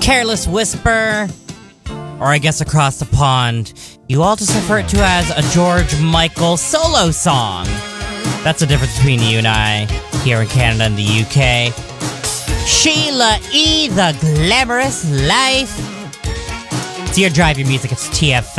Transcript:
Careless Whisper, or I guess across the pond, you all just refer to as a George Michael solo song. That's the difference between you and I here in Canada and the UK. Sheila E., The Glamorous Life. It's your Drive Your Music, it's TFM.